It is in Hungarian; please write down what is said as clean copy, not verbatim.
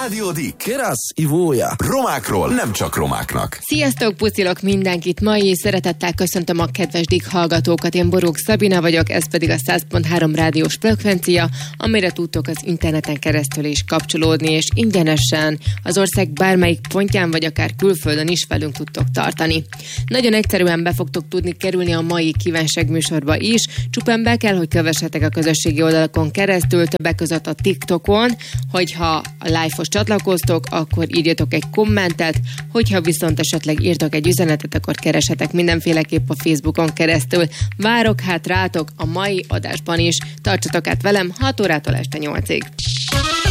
Rádió Dick. Kerasz, ivója. Romákról nem csak romáknak. Sziasztok, puszilok mindenkit. Mai szeretettel köszöntöm a kedves Dick hallgatókat. Én Borók Szabina vagyok, ez pedig a 100.3 rádiós frekvencia, amire tudtok az interneten keresztül is kapcsolódni, és ingyenesen az ország bármelyik pontján, vagy akár külföldön is velünk tudtok tartani. Nagyon egyszerűen be fogtok tudni kerülni a mai kívánság műsorba is. Csupán be kell, hogy kövessetek a közösségi oldalakon keresztül, többek között a TikTokon, hogyha a live-hoz csatlakoztok, akkor írjatok egy kommentet, hogyha viszont esetleg írtok egy üzenetet, akkor keresetek mindenféleképp a Facebookon keresztül. Várok hát rátok a mai adásban is. Tartsatok át velem 6 órától este 8-ig.